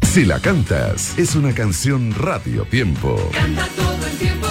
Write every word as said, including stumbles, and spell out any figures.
Si la cantas, es una canción Radio Tiempo. Canta todo el tiempo.